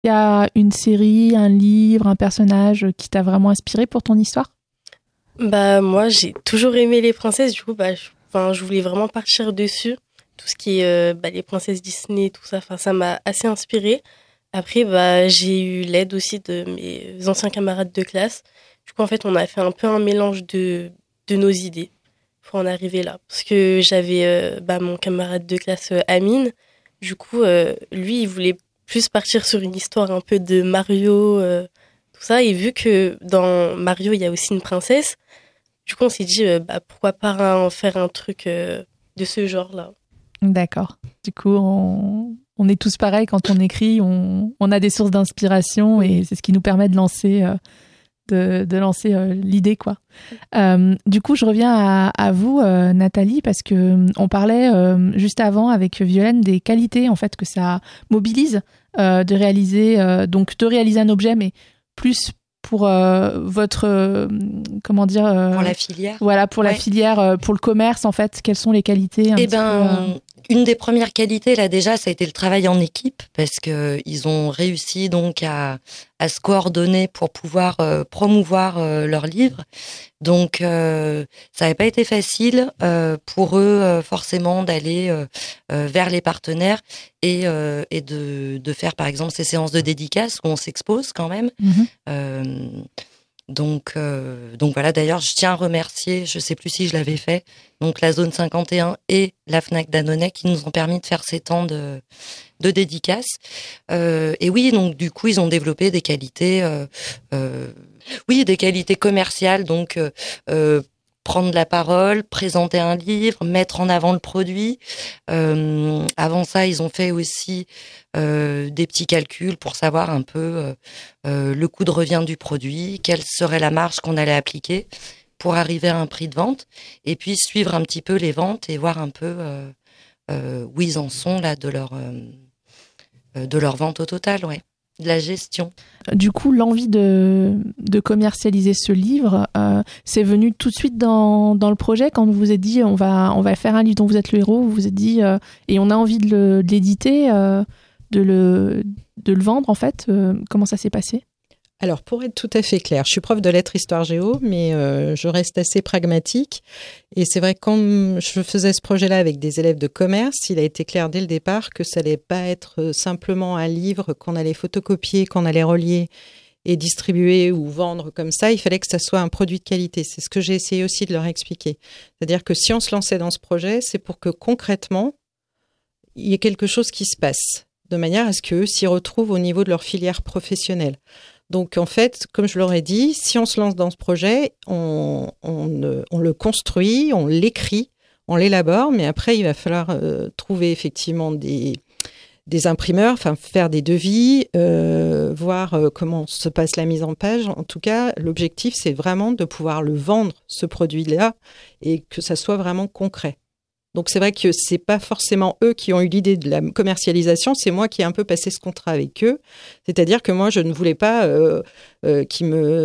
Il y a une série, un livre, un personnage qui t'a vraiment inspiré pour ton histoire? Moi, j'ai toujours aimé les princesses. Du coup, je voulais vraiment partir dessus. Tout ce qui est les princesses Disney, tout ça, ça m'a assez inspiré. Après, j'ai eu l'aide aussi de mes anciens camarades de classe. Du coup, en fait, on a fait un peu un mélange de nos idées pour en arriver là. Parce que j'avais mon camarade de classe Amine. Du coup, lui, il voulait plus partir sur une histoire un peu de Mario, tout ça. Et vu que dans Mario, il y a aussi une princesse, du coup, on s'est dit, pourquoi pas en faire un truc de ce genre-là. D'accord. Du coup, on est tous pareils quand on écrit, on a des sources d'inspiration et c'est ce qui nous permet de lancer, l'idée, quoi. Du coup, je reviens à vous, Nathalie, parce que on parlait juste avant avec Violaine des qualités en fait que ça mobilise de réaliser un objet, mais plus pour votre comment dire pour la filière. Voilà, pour la filière, pour le commerce en fait. Quelles sont les qualités? Une des premières qualités là déjà, ça a été le travail en équipe parce que ils ont réussi donc à se coordonner pour pouvoir promouvoir leurs livres. Donc ça n'avait pas été facile pour eux forcément d'aller vers les partenaires et de faire par exemple ces séances de dédicaces où on s'expose quand même. Donc voilà, d'ailleurs, je tiens à remercier, je sais plus si je l'avais fait, donc la zone 51 et la Fnac Dannonnet qui nous ont permis de faire ces temps de dédicaces. Et oui, donc du coup, ils ont développé des qualités, des qualités commerciales, donc prendre la parole, présenter un livre, mettre en avant le produit. Avant ça, ils ont fait aussi des petits calculs pour savoir un peu le coût de revient du produit, quelle serait la marge qu'on allait appliquer pour arriver à un prix de vente, et puis suivre un petit peu les ventes et voir un peu où ils en sont là de leur vente au total, de la gestion. Du coup, l'envie de commercialiser ce livre, c'est venu tout de suite dans le projet quand vous vous êtes dit on va faire un livre dont vous êtes le héros. Vous vous êtes dit et on a envie de l'éditer, de le vendre en fait. Comment ça s'est passé? Alors, pour être tout à fait clair, je suis prof de lettres histoire géo, mais je reste assez pragmatique. Et c'est vrai que quand je faisais ce projet-là avec des élèves de commerce, il a été clair dès le départ que ça allait pas être simplement un livre qu'on allait photocopier, qu'on allait relier et distribuer ou vendre comme ça. Il fallait que ça soit un produit de qualité. C'est ce que j'ai essayé aussi de leur expliquer. C'est-à-dire que si on se lançait dans ce projet, c'est pour que concrètement, il y ait quelque chose qui se passe, de manière à ce qu'eux s'y retrouvent au niveau de leur filière professionnelle. Donc, en fait, comme je leur ai dit, si on se lance dans ce projet, on le construit, on l'écrit, on l'élabore, mais après, il va falloir trouver effectivement des imprimeurs, enfin faire des devis, voir comment se passe la mise en page. En tout cas, l'objectif, c'est vraiment de pouvoir le vendre, ce produit-là, et que ça soit vraiment concret. Donc, c'est vrai que c'est pas forcément eux qui ont eu l'idée de la commercialisation, c'est moi qui ai un peu passé ce contrat avec eux. C'est-à-dire que moi, je ne voulais pas je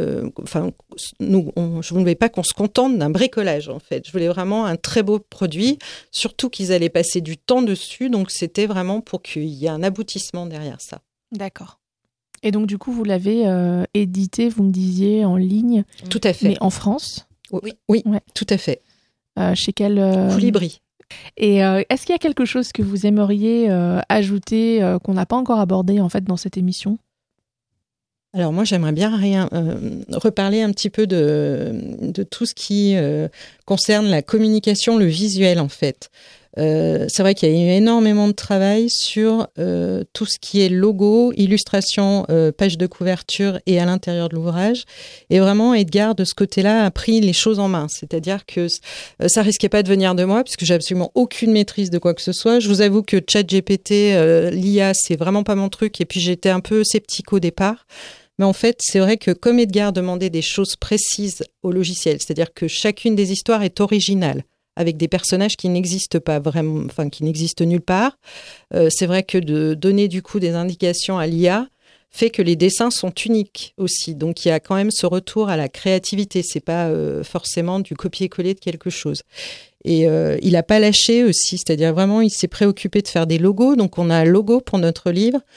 ne voulais pas qu'on se contente d'un bricolage, en fait. Je voulais vraiment un très beau produit, surtout qu'ils allaient passer du temps dessus. Donc, c'était vraiment pour qu'il y ait un aboutissement derrière ça. D'accord. Et donc, du coup, vous l'avez édité, vous me disiez, en ligne. Tout à fait. Mais en France? Oui, ouais. Tout à fait. Chez quel... Colibri. Et est-ce qu'il y a quelque chose que vous aimeriez ajouter qu'on n'a pas encore abordé en fait dans cette émission? Alors moi, j'aimerais bien reparler un petit peu de tout ce qui concerne la communication, le visuel en fait. C'est vrai qu'il y a eu énormément de travail sur tout ce qui est logo, illustration, page de couverture et à l'intérieur de l'ouvrage. Et vraiment, Edgar, de ce côté-là, a pris les choses en main. C'est-à-dire que ça risquait pas de venir de moi, puisque j'ai absolument aucune maîtrise de quoi que ce soit. Je vous avoue que ChatGPT, l'IA, c'est vraiment pas mon truc. Et puis, j'étais un peu sceptique au départ. Mais en fait, c'est vrai que comme Edgar demandait des choses précises au logiciel, c'est-à-dire que chacune des histoires est originale, avec des personnages qui n'existent pas vraiment, enfin qui n'existent nulle part. C'est vrai que de donner du coup des indications à l'IA fait que les dessins sont uniques aussi. Donc il y a quand même ce retour à la créativité. C'est pas forcément du copier-coller de quelque chose. Et il n'a pas lâché aussi, c'est-à-dire vraiment il s'est préoccupé de faire des logos. Donc on a un logo pour notre livre.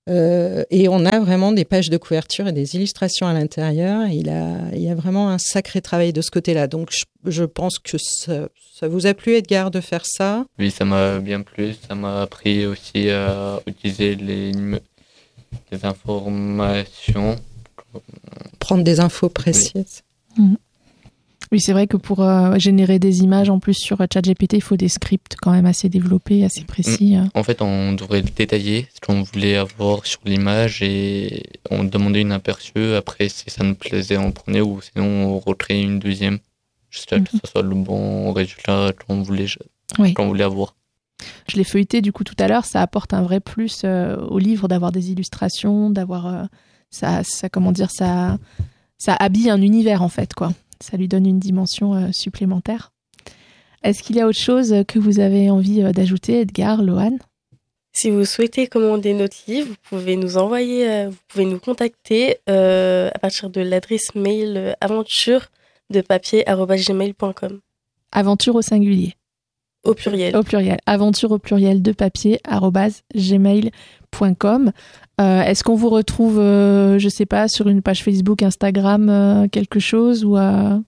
Et on a vraiment des pages de couverture et des illustrations à l'intérieur. Il y a vraiment un sacré travail de ce côté-là. Donc, je pense que ça vous a plu, Edgar, de faire ça? Oui, ça m'a bien plu. Ça m'a appris aussi à utiliser les informations. Prendre des infos précises. Oui. Oui, c'est vrai que pour générer des images en plus sur ChatGPT, il faut des scripts quand même assez développés, assez précis. En fait, on devrait détailler ce qu'on voulait avoir sur l'image et on demandait une aperçu. Après, si ça nous plaisait, on prenait ou sinon on recréait une deuxième. Juste que ce soit le bon résultat qu'on voulait avoir. Je l'ai feuilleté du coup tout à l'heure, ça apporte un vrai plus au livre d'avoir des illustrations, d'avoir ça habille un univers en fait, quoi. Ça lui donne une dimension supplémentaire. Est-ce qu'il y a autre chose que vous avez envie d'ajouter, Edgar, Loane? Si vous souhaitez commander notre livre, vous pouvez nous contacter à partir de l'adresse mail aventuredepapier@gmail.com. Aventure au singulier. Au pluriel. Au pluriel. Aventure au pluriel de papier@gmail.com. Est-ce qu'on vous retrouve, je sais pas, sur une page Facebook, Instagram, quelque chose ou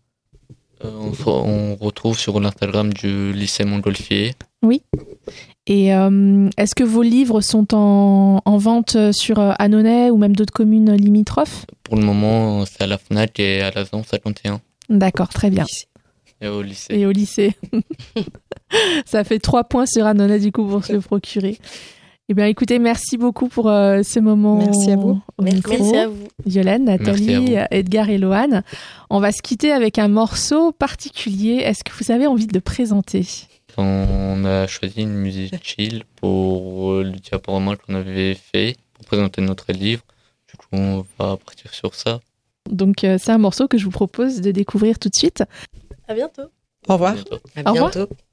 on retrouve sur l'Instagram du lycée Montgolfier. Oui. Et est-ce que vos livres sont en vente sur Annonay ou même d'autres communes limitrophes? Pour le moment, c'est à la FNAC et à la Zan 51. D'accord, très bien. Et au lycée. Et au lycée. Ça fait 3 points sur Annonay du coup pour se le procurer. Eh bien, écoutez, merci beaucoup pour ce moment. Merci à vous. Merci à vous. Violaine, Nathalie, Edgar et Loane. On va se quitter avec un morceau particulier. Est-ce que vous avez envie de le présenter? On a choisi une musique chill pour le diaporama qu'on avait fait pour présenter notre livre. Du coup, on va partir sur ça. Donc, c'est un morceau que je vous propose de découvrir tout de suite. À bientôt. Au revoir. À bientôt. Au revoir.